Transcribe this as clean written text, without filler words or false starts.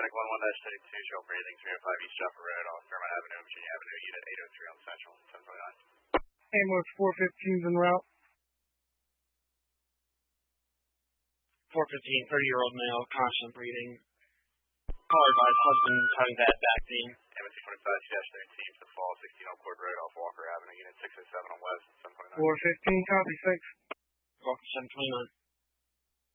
Medic 11-32, show breathing, 305 East Jaffa Road off Fairmont Avenue, Virginia Avenue, unit 803 on Central, 1029. Ambulance 415's en route. 415, 30-year-old male, constant breathing. Call advised, husband having bad back pain. Ambulance 225-13 to the fall, 16 Oakwood Road off Walker Avenue, unit 607 on West, 1029. 415, copy 6. Walker 729.